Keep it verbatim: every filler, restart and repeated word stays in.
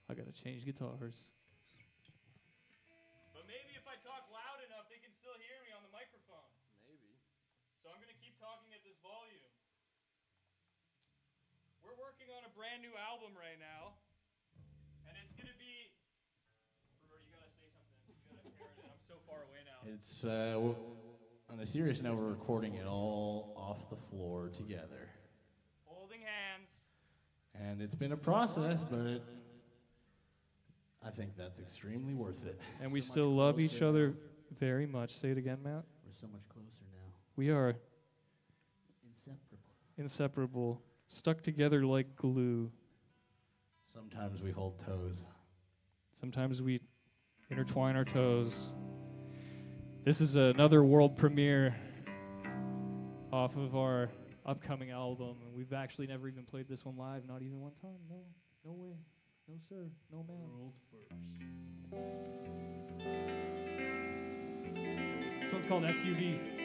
I gotta change guitars. But maybe if I talk loud enough, they can still hear me on the microphone. Maybe. So I'm going to keep talking at this volume. We're working on a brand new album right now. And it's going to be... Rory, you got to say something. You got to parrot it. I'm so far away now. It's, uh, w- on a serious note, we're recording it all off the floor together. Holding hands. And it's been a process, but I think that's extremely worth it. And we So much still love each closer other now. very much. Say it again, Matt. We're so much closer now. We are Inseparable. inseparable, stuck together like glue. Sometimes we hold toes. Sometimes we intertwine our toes. This is another world premiere off of our upcoming album, and we've actually never even played this one live, not even one time. No, no way, no sir, no ma'am. World first. This one's called S U V.